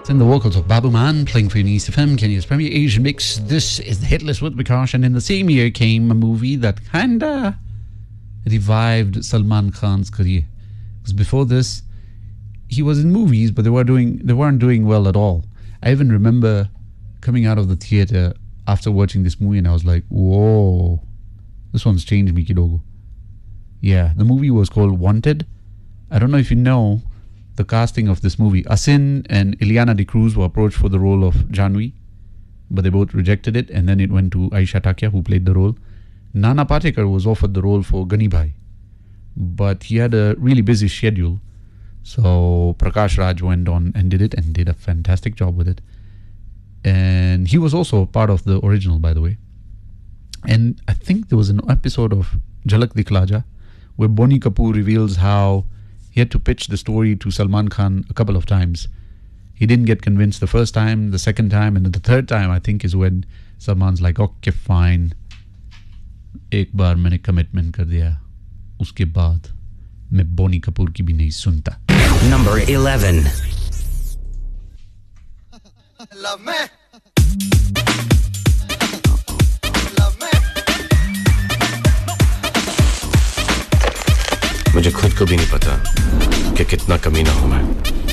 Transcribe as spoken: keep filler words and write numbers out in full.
It's in the vocals of Babu Man, playing for East F M, Kenya's premier Asian mix. This is the Hitlist with Vikash, and in the same year came a movie that kinda revived Salman Khan's career. Because before this, he was in movies, but they were doing they weren't doing well at all. I even remember coming out of the theater after watching this movie, and I was like, "Whoa, this one's changed me, kidogo." Yeah, the movie was called Wanted. I don't know if you know the casting of this movie. Asin and Ileana de Cruz were approached for the role of Janvi, but they both rejected it, and then it went to Aisha Takia, who played the role. Nana Patekar was offered the role for Gani Bhai, but he had a really busy schedule, so Prakash Raj went on and did it, and did a fantastic job with it. And he was also part of the original, by the way. And I think there was an episode of Jhalak Dikhla Ja where Bonnie Kapoor reveals how he had to pitch the story to Salman Khan a couple of times. He didn't get convinced the first time, the second time, and the third time, I think, is when Salman's like, okay, fine. एक बार मैंने commitment कर दिया. उसके बाद मैं Bonnie Kapoor की भी नहीं सुनता. Number eleven. Love me. Love me. मुझे खुद को भी नहीं पता कि कितना कमीना हूं मैं.